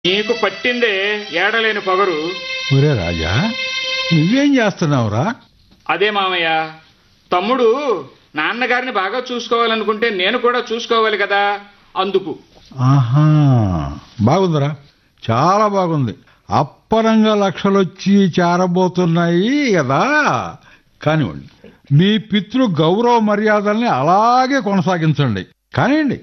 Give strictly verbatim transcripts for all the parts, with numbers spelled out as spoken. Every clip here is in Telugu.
నీకు పట్టిందే ఏడలేని పొగరు. ఒరే రాజా, నువ్వేం చేస్తున్నావురా? అదే మామయ్య, తమ్ముడు నాన్నగారిని బాగా చూసుకోవాలనుకుంటే నేను కూడా చూసుకోవాలి కదా, అందుకు. ఆహా, బాగుందిరా, చాలా బాగుంది. అప్పరంగా లక్షలొచ్చి చేరబోతున్నాయి కదా. కానివ్వండి, మీ పితృ గౌరవ మర్యాదల్ని అలాగే కొనసాగించండి. కానివ్వండి.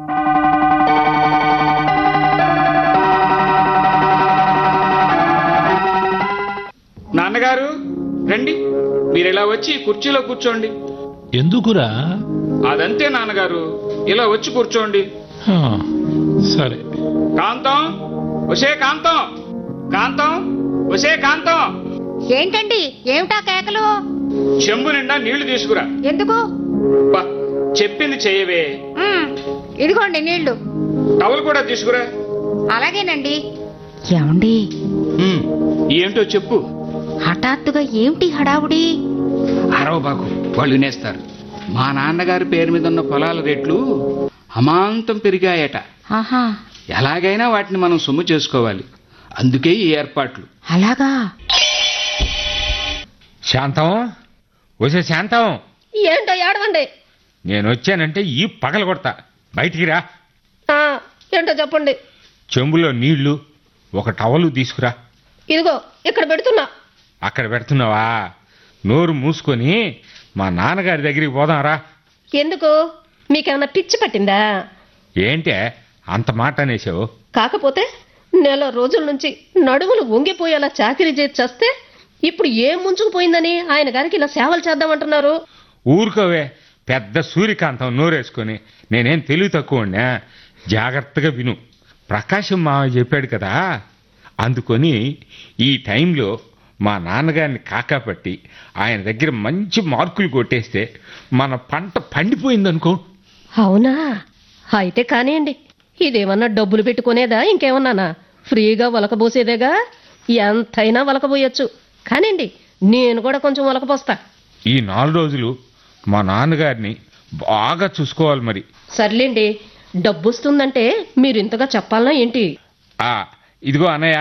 నాన్నగారు రండి, మీరు ఇలా వచ్చి కుర్చీలో కూర్చోండి. ఎందుకురా? అదంతే నాన్నగారు, ఇలా వచ్చి కూర్చోండి. హా, సరే. కాంతం, ఒసే కాంతం, కాంతం, ఒసే కాంతం. ఏంటండి, ఏమిటా కేకలు? చెంబు నిండా నీళ్లు తీసుకురా. ఎందుకు? బా, చెప్పింది చెయ్యవే. మ్మ్, ఇదిగోండి నీళ్లు. టవల్ కూడా తీసుకురా. అలాగేనండి. ఏమండి, ఉమ్, ఏంటో చెప్పు. హఠాత్తుగా ఏమిటి హడావుడి? అరవ బాకు, వాళ్ళు వినేస్తారు. మా నాన్నగారి పేరు మీద ఉన్న పొలాల రేట్లు అమాంతం పెరిగాయట. ఆహా, ఎలాగైనా వాటిని మనం సొమ్ము చేసుకోవాలి, అందుకే ఈ ఏర్పాట్లు. అలాగా? శాంతం, వచ్చే శాంతం, ఏంటో ఏడవండి. నేను వచ్చానంటే ఈ పగల కొడతా. బయటికి రా. ఏంటో చెప్పండి. చెంబులో నీళ్లు, ఒక టవలు తీసుకురా. ఇదిగో ఇక్కడ పెడుతున్నా. అక్కడ పెడుతున్నావా? నోరు మూసుకొని మా నాన్నగారి దగ్గరికి పోదాం రా. ఎందుకు? మీకేమన్నా పిచ్చి పట్టిందా? ఏంటే అంత మాట అనేసావు? కాకపోతే నెల రోజుల నుంచి నడుములు వంగిపోయేలా చాకిరీ చేసి చేస్తే ఇప్పుడు ఏం ముంచుకుపోయిందని ఆయన గారికి ఇలా సేవలు చేద్దామంటున్నారు. ఊరుకోవే, పెద్ద సూర్యకాంతం నోరేసుకొని. నేనేం తెలివి తక్కువన్నా. జాగ్రత్తగా విను. ప్రకాశం మావ చెప్పాడు కదా, అందుకొని ఈ టైంలో మా నాన్నగారిని కాకాపట్టి ఆయన దగ్గర మంచి మార్కులు కొట్టేస్తే మన పంట పండిపోయిందనుకో. అవునా? అయితే కానివ్వండి. ఇదేమన్నా డబ్బులు పెట్టుకునేదా ఇంకేమన్నానా? ఫ్రీగా వలకబోసేదేగా, ఎంతైనా వలకబోయొచ్చు. కానివ్వండి, నేను కూడా కొంచెం వలకపోస్తా. ఈ నాలుగు రోజులు మా నాన్నగారిని బాగా చూసుకోవాలి మరి. సర్లేండి, డబ్బు వస్తుందంటే మీరు ఇంతగా చెప్పాలనా ఏంటి? ఆ ఇదిగో అన్నయ్య,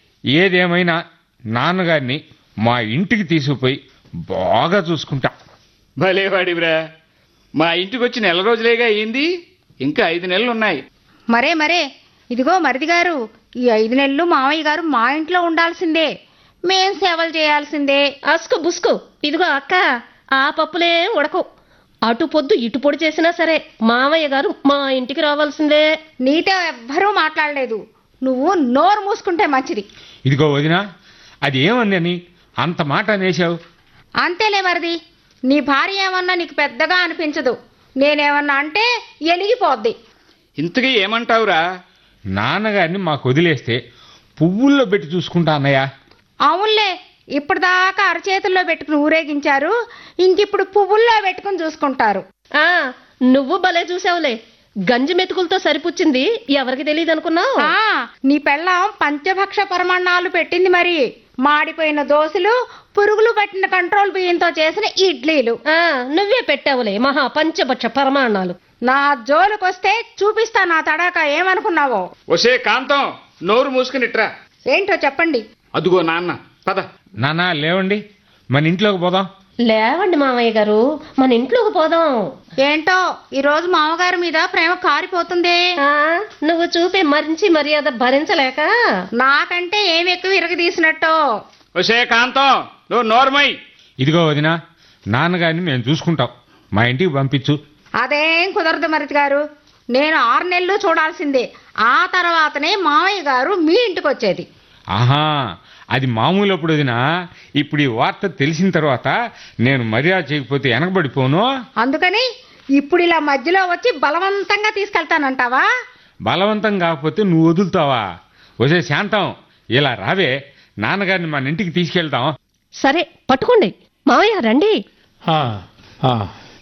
ఏదేమైనా నాన్నగారిని మా ఇంటికి తీసుకుపోయి బాగా చూసుకుంటా. భలేవాడివిరా, మా ఇంటికి వచ్చి నెల రోజులేగా అయింది, ఇంకా ఐదు నెలలు ఉన్నాయి. మరే మరే ఇదిగో మరిది గారు, ఈ ఐదు నెలలు మామయ్య గారు మా ఇంట్లో ఉండాల్సిందే, మేం సేవలు చేయాల్సిందే. అస్కు బుస్కు. ఇదిగో అక్క, ఆ పప్పులే ఉడకవు. అటు పొద్దు ఇటు పొడి చేసినా సరే మామయ్య గారు మా ఇంటికి రావాల్సిందే. నీతో ఎవ్వరూ మాట్లాడలేదు, నువ్వు నోరు మూసుకుంటే మంచిది. ఇదిగో వదినా, అది ఏమంది అని అంత మాట అనేసావు? అంతేలే మరిది, నీ భార్య ఏమన్నా నీకు పెద్దగా అనిపించదు, నేనేమన్నా అంటే ఎలిగిపోద్ది. ఇంతకీ ఏమంటావురా? నాన్నగారిని మాకు వదిలేస్తే పువ్వుల్లో పెట్టి చూసుకుంటా అన్నయ్య. అవునులే, ఇప్పటిదాకా అరచేతుల్లో పెట్టుకుని ఊరేగించారు, ఇంకిప్పుడు పువ్వుల్లో పెట్టుకుని చూసుకుంటారు. ఆ నువ్వు భలే చూసావులే. గంజి మెతుకులతో సరిపుచ్చింది ఎవరికి తెలియదు అనుకున్నావు? ఆ నీ పెళ్ళాం పంచభక్ష పరమాన్నాలు పెట్టింది మరి. మాడిపోయిన దోశలు, పురుగులు పట్టిన కంట్రోల్ బియ్యంతో చేసిన ఇడ్లీలు. ఆ నువ్వే పెట్టావులే మహా పంచభక్ష పరమాణాలు. నా జోలుకొస్తే చూపిస్తా నా తడాక, ఏమనుకున్నావో. ఒసే కాంతం, నోరు మూసుకునిట్రా. ఏంటో చెప్పండి. అదుగో నాన్న, పద. నాన్న లేవండి, మన ఇంట్లోకి పోదాం. లేవండి మామయ్య గారు, మన ఇంట్లోకి పోదాం. ఏంటో ఈ రోజు మామగారి మీద ప్రేమ కారిపోతుంది. ఆ నువ్వు చూపే మంచి మర్యాద భరించలేక నాకంటే ఏమి ఎక్కువ ఇరగదీసినట్టు. ఒసే కాంతం, నువ్వు నోర్మై. ఇదిగో వదినా, నాన్నగారిని మేము చూసుకుంటాం, మా ఇంటికి పంపించు. అదేం కుదరదు మరిది గారు, నేను ఆరు నెలలు చూడాల్సిందే, ఆ తర్వాతనే మామయ్య గారు మీ ఇంటికి వచ్చేది. ఆహా, అది మామూలు అప్పుడు వదినా. ఇప్పుడు ఈ వార్త తెలిసిన తర్వాత నేను మర్యాద చేయకపోతే వెనకబడిపోను. అందుకని ఇప్పుడు ఇలా మధ్యలో వచ్చి బలవంతంగా తీసుకెళ్తానంటావా? బలవంతం కాకపోతే నువ్వు వదులుతావా? వచ్చే శాంతం, ఇలా రావే, నాన్నగారిని మన ఇంటికి తీసుకెళ్తాం. సరే పట్టుకోండి మామయ్య, రండి. ఆ, ఆ,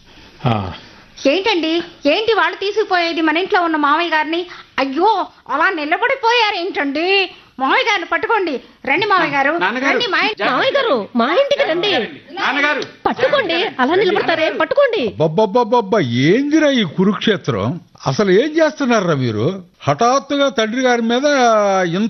ఆ. ఏంటండి, ఏంటి వాళ్ళు తీసుకుపోయేది మన ఇంట్లో ఉన్న మామయ్య గారిని? అయ్యో, అలా నిలబడిపోయారేంటండి? మామయ్య గారిని పట్టుకోండి. రండి మామయ్య గారు, నాన్నగారు, రండి మామయ్య. జా- మామయ్య గారు మా ఇంటికి రండి. నాన్నగారు పట్టుకోండి, అలా నిలబడతారే, పట్టుకోండి. బొబ్బబ్బబ్బబ్బా ఏందిరా ఈ కురుక్షేత్రం? అసలు ఏం చేస్తున్నారా మీరు? హఠాత్తుగా తండ్రి గారి మీద ఇంత